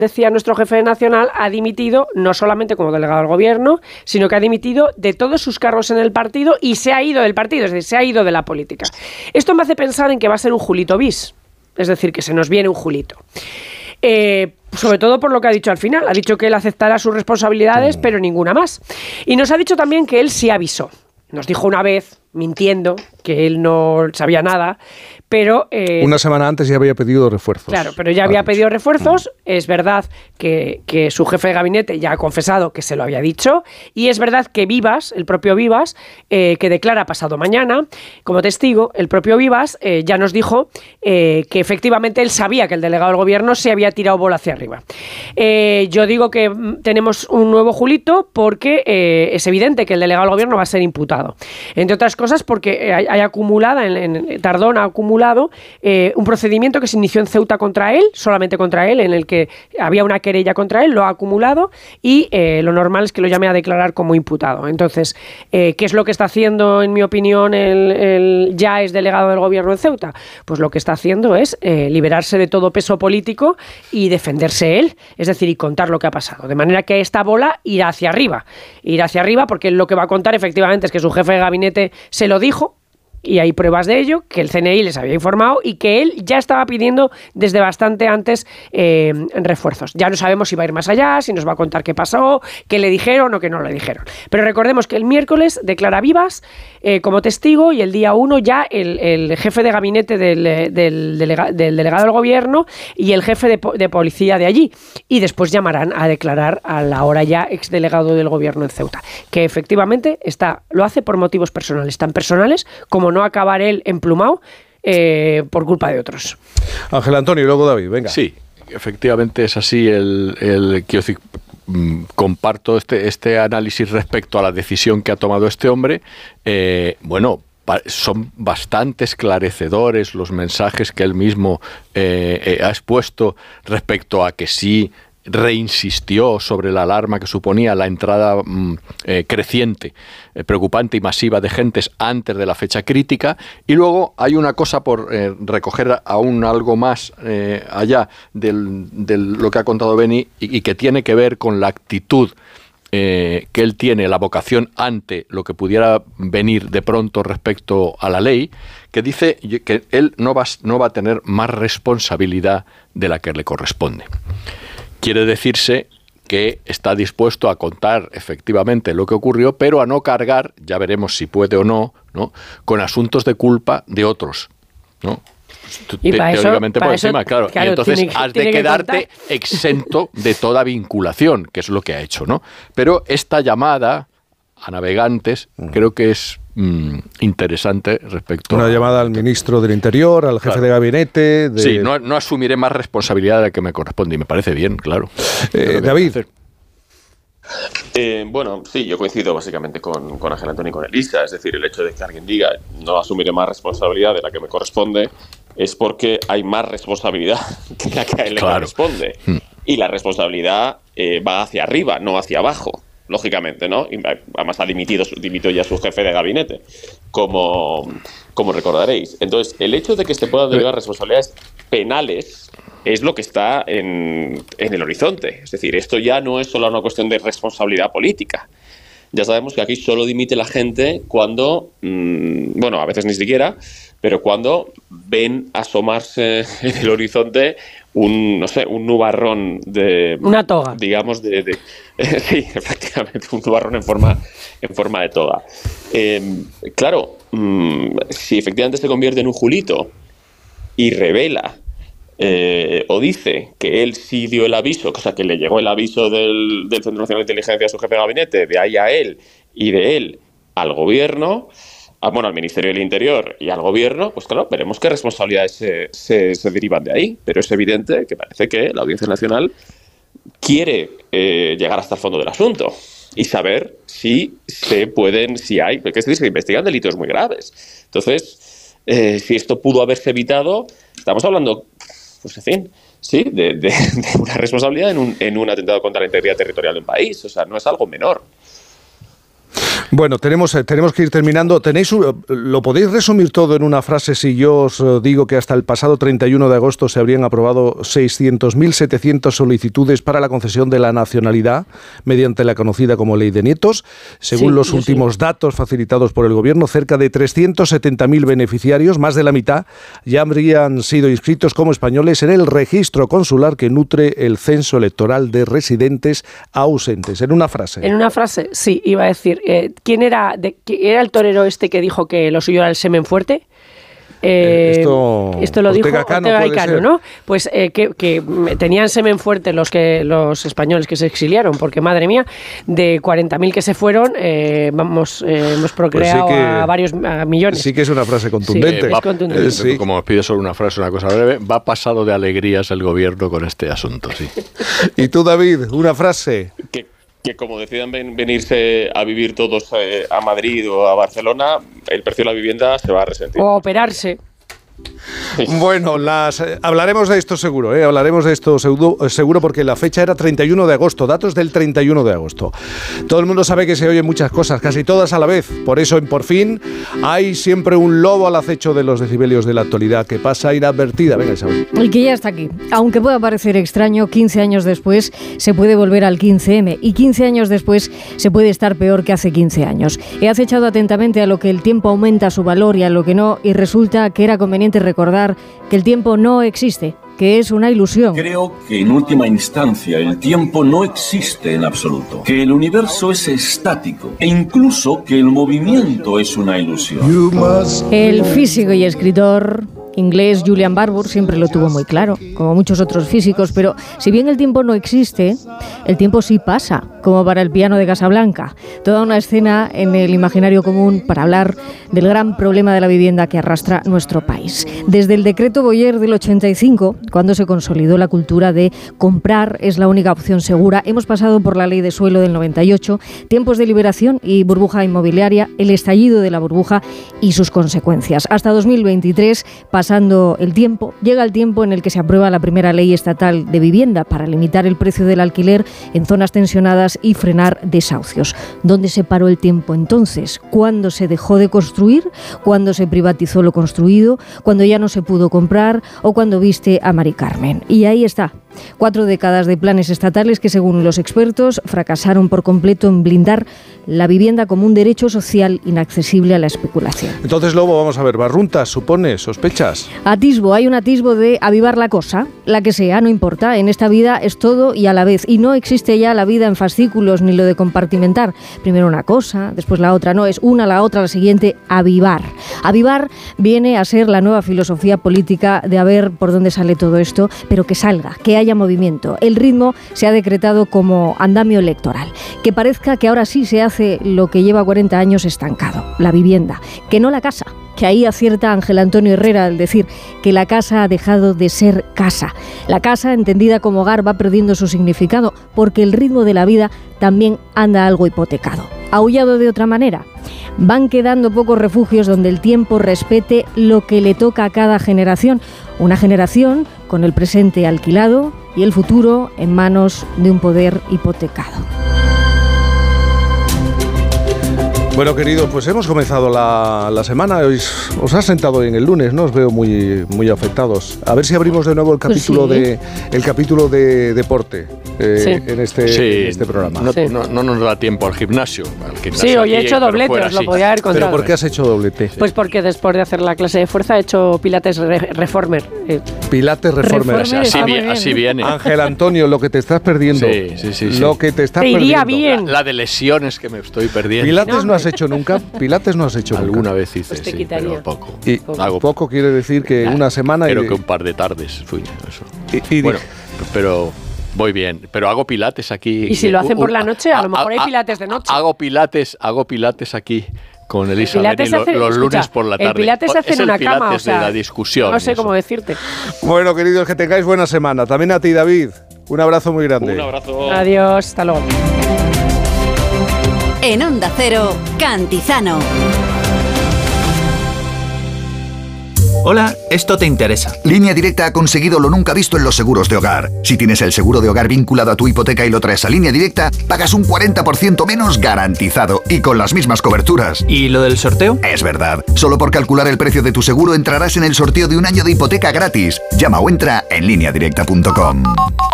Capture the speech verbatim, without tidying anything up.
decía nuestro jefe nacional, ha dimitido no solamente como delegado del gobierno, sino que ha dimitido de todos sus cargos en el partido y se ha ido del partido, es decir, se ha ido de la política. Esto me hace pensar en que va a ser un Julito bis, es decir, que se nos viene un Julito. Eh, sobre todo por lo que ha dicho al final. Ha dicho que él aceptará sus responsabilidades, pero ninguna más. Y nos ha dicho también que él sí avisó. Nos dijo una vez, mintiendo, que él no sabía nada, pero... Eh, Una semana antes ya había pedido refuerzos. Claro, pero ya había pedido refuerzos. Mm. Es verdad que, que su jefe de gabinete ya ha confesado que se lo había dicho, y es verdad que Vivas, el propio Vivas, eh, que declara pasado mañana, como testigo, el propio Vivas eh, ya nos dijo eh, que efectivamente él sabía que el delegado del gobierno se había tirado bola hacia arriba. Eh, yo digo que tenemos un nuevo Julito porque eh, es evidente que el delegado del gobierno va a ser imputado. Entre otras cosas porque hay, hay acumulada, en, en Tardón ha acumulado Eh, un procedimiento que se inició en Ceuta contra él, solamente contra él, en el que había una querella contra él, lo ha acumulado y eh, lo normal es que lo llame a declarar como imputado. Entonces, eh, ¿qué es lo que está haciendo, en mi opinión, el, el ya es delegado del gobierno en Ceuta? Pues lo que está haciendo es eh, liberarse de todo peso político y defenderse él, es decir, y contar lo que ha pasado. De manera que esta bola irá hacia arriba, irá hacia arriba porque él lo que va a contar efectivamente es que su jefe de gabinete se lo dijo, y hay pruebas de ello, que el C N I les había informado y que él ya estaba pidiendo desde bastante antes eh, refuerzos. Ya no sabemos si va a ir más allá, si nos va a contar qué pasó, qué le dijeron o qué no le dijeron. Pero recordemos que el miércoles declara Vivas eh, como testigo y el día uno ya el, el jefe de gabinete del, del, delega, del delegado del gobierno y el jefe de, de policía de allí. Y después llamarán a declarar al ahora ya exdelegado del gobierno en Ceuta, que efectivamente está, lo hace por motivos personales, tan personales como no acabar él emplumado eh, por culpa de otros. Ángel Antonio y luego David, venga. Sí, efectivamente es así. El, el quiero decir, comparto este, este análisis respecto a la decisión que ha tomado este hombre. Eh, bueno, son bastante esclarecedores los mensajes que él mismo eh, eh, ha expuesto respecto a que sí reinsistió sobre la alarma que suponía la entrada mmm, eh, creciente, eh, preocupante y masiva de gentes antes de la fecha crítica. Y luego hay una cosa por eh, recoger aún algo más eh, allá de lo que ha contado Beni y, y que tiene que ver con la actitud eh, que él tiene, la vocación ante lo que pudiera venir de pronto respecto a la ley, que dice que él no va, no va a tener más responsabilidad de la que le corresponde. Quiere decirse que está dispuesto a contar efectivamente lo que ocurrió, pero a no cargar, ya veremos si puede o no, ¿no?, con asuntos de culpa de otros, ¿no? Y para teóricamente eso, por para encima, eso, claro. claro, Y entonces tiene, has tiene de quedarte que exento de toda vinculación, que es lo que ha hecho, ¿no? Pero esta llamada a navegantes creo que es mmm, interesante respecto una a... llamada al ministro del Interior, al jefe claro. de gabinete... De... Sí, no, no asumiré más responsabilidad de la que me corresponde y me parece bien, claro. Eh, David. Eh, bueno, sí, yo coincido básicamente con, con Ángel Antonio y con Elisa. Es decir, el hecho de que alguien diga no asumiré más responsabilidad de la que me corresponde es porque hay más responsabilidad que la que a él le claro. corresponde. Hmm. Y la responsabilidad eh, va hacia arriba, no hacia abajo. Lógicamente, ¿no? Y además ha dimitido, dimitió ya su jefe de gabinete, como, como recordaréis. Entonces, el hecho de que se puedan delegar responsabilidades penales es lo que está en, en el horizonte. Es decir, esto ya no es solo una cuestión de responsabilidad política. Ya sabemos que aquí solo dimite la gente cuando, mmm, bueno, a veces ni siquiera, pero cuando ven asomarse en el horizonte un, no sé, un nubarrón de... Una toga. Digamos, de... de sí, efectivamente, un nubarrón en forma, en forma de toga. Eh, claro, mmm, si efectivamente se convierte en un Julito y revela eh, o dice que él sí dio el aviso, cosa que le llegó el aviso del, del Centro Nacional de Inteligencia a su jefe de gabinete, de ahí a él y de él al gobierno... Ah, bueno, al Ministerio del Interior y al Gobierno, pues claro, veremos qué responsabilidades se, se, se derivan de ahí. Pero es evidente que parece que la Audiencia Nacional quiere eh, llegar hasta el fondo del asunto y saber si se pueden, si hay, porque es decir, se investigan delitos muy graves. Entonces, eh, si esto pudo haberse evitado, estamos hablando, pues en fin, sí, de, de, de una responsabilidad en un, en un atentado contra la integridad territorial de un país. O sea, no es algo menor. Bueno, tenemos, tenemos que ir terminando. ¿Tenéis un, ¿Lo podéis resumir todo en una frase si yo os digo que hasta el pasado treinta y uno de agosto se habrían aprobado seiscientos mil setecientas solicitudes para la concesión de la nacionalidad mediante la conocida como Ley de Nietos? Según Sí, los yo últimos sí. datos facilitados por el Gobierno, cerca de trescientos setenta mil beneficiarios, más de la mitad, ya habrían sido inscritos como españoles en el registro consular que nutre el censo electoral de residentes ausentes. En una frase. En una frase, sí, iba a decir, eh, ¿quién era, de, ¿quién era el torero este que dijo que lo suyo era el semen fuerte? Eh, esto, esto lo Ortega dijo Cano, Ortega y puede Cano, ser. ¿no? Pues eh, que, que tenían semen fuerte los que los españoles que se exiliaron, porque madre mía, de cuarenta mil que se fueron, eh, vamos, eh, hemos procreado Pues sí que- a varios a millones. Sí que es una frase contundente. Sí, es va- contundente. eh, Sí. Como os pido solo una frase, una cosa breve, va pasado de alegrías el gobierno con este asunto, sí. Y tú, David, una frase. Que, que como decidan ven- venirse a vivir todos eh, a Madrid o a Barcelona, el precio de la vivienda se va a resentir. O operarse. Bueno, las, eh, hablaremos de esto seguro, ¿eh? hablaremos de esto seguro, seguro porque la fecha era treinta y uno de agosto, datos del treinta y uno de agosto. Todo el mundo sabe que se oyen muchas cosas, casi todas a la vez, por eso en Por Fin hay siempre un lobo al acecho de los decibelios de la actualidad que pasa inadvertida. Venga, Isabel. Y que ya está aquí. Aunque pueda parecer extraño, quince años después se puede volver al quince eme y quince años después se puede estar peor que hace quince años. He acechado atentamente a lo que el tiempo aumenta su valor y a lo que no, y resulta que era conveniente recordar que el tiempo no existe, que es una ilusión. Creo que en última instancia el tiempo no existe en absoluto, que el universo es estático e incluso que el movimiento es una ilusión. El físico y escritor inglés Julian Barbour siempre lo tuvo muy claro, como muchos otros físicos, pero si bien el tiempo no existe, el tiempo sí pasa, como para el piano de Casablanca. Toda una escena en el imaginario común para hablar del gran problema de la vivienda que arrastra nuestro país. Desde el decreto Boyer del ochenta y cinco, cuando se consolidó la cultura de comprar es la única opción segura, hemos pasado por la ley de suelo del noventa y ocho, tiempos de liberación y burbuja inmobiliaria, el estallido de la burbuja y sus consecuencias. Hasta dos mil veintitrés, pasando el tiempo, llega el tiempo en el que se aprueba la primera ley estatal de vivienda para limitar el precio del alquiler en zonas tensionadas y frenar desahucios. ¿Dónde se paró el tiempo entonces? ¿Cuándo se dejó de construir? ¿Cuándo se privatizó lo construido? ¿Cuándo ya no se pudo comprar? ¿O cuando viste a Mari Carmen? Y ahí está. Cuatro décadas de planes estatales que, según los expertos, fracasaron por completo en blindar la vivienda como un derecho social inaccesible a la especulación. Entonces, Lobo, vamos a ver, barruntas, supones, sospechas. Atisbo, hay un atisbo de avivar la cosa, la que sea, no importa. En esta vida es todo y a la vez. Y no existe ya la vida en fascículos ni lo de compartimentar. Primero una cosa, después la otra. No, es una, la otra, la siguiente. Avivar. Avivar viene a ser la nueva filosofía política de a ver por dónde sale todo esto, pero que salga, que haya movimiento. El ritmo se ha decretado como andamio electoral. Que parezca que ahora sí se hace lo que lleva cuarenta años estancado, la vivienda, que no la casa. Que ahí acierta Ángel Antonio Herrera al decir que la casa ha dejado de ser casa. La casa, entendida como hogar, va perdiendo su significado porque el ritmo de la vida también anda algo hipotecado. Aullado de otra manera. Van quedando pocos refugios donde el tiempo respete lo que le toca a cada generación. Una generación con el presente alquilado y el futuro en manos de un poder hipotecado. Bueno, queridos, pues hemos comenzado la, la semana. Os, os ha sentado bien el lunes, ¿no? Os veo muy, muy afectados. A ver si abrimos de nuevo el capítulo, Pues sí. de, el capítulo de deporte eh, Sí. en, este, Sí, en este programa. No, Sí. no- no nos da tiempo al gimnasio. Al gimnasio Sí, hoy he aquí, hecho pero doblete, fuera os lo sí. podía haber ¿Pero contado. por qué has hecho doblete? Pues porque después de hacer la clase de fuerza he hecho Pilates re- Reformer. Eh, Pilates Reformer. Reformer. Así, Está muy vi- bien, así ¿eh? viene. Ángel Antonio, lo que te estás perdiendo. Sí, sí, sí, sí. Lo que te estás Te iría perdiendo. bien. La, la de lesiones que me estoy perdiendo. Pilates No, no has hecho nunca. Pilates no has hecho nunca. Alguna vez hice, Pues te sí, quitaría. pero poco. Y Hago poco quiere decir que una semana y, Creo que un par de tardes fui. Eso. y- y- Bueno, pero voy bien. Pero hago pilates aquí. Y si lo hacen Uh, por la uh, noche, a lo mejor hay ah, pilates de noche. Hago pilates, hago pilates aquí con Elizabeth Pilates y lo- se hace- los escucha, lunes por la tarde. El Pilates se hace Es en el una cama, o pilates sea, de la discusión. no sé eso. cómo decirte. Bueno, queridos, que tengáis buena semana. También a ti, David. Un abrazo muy grande. Un abrazo. Adiós, hasta luego. En Onda Cero, Cantizano. Hola, esto te interesa. Línea Directa ha conseguido lo nunca visto en los seguros de hogar. Si tienes el seguro de hogar vinculado a tu hipoteca y lo traes a Línea Directa, pagas un cuarenta por ciento menos garantizado y con las mismas coberturas. ¿Y lo del sorteo? Es verdad. Solo por calcular el precio de tu seguro entrarás en el sorteo de un año de hipoteca gratis. Llama o entra en línea directa punto com.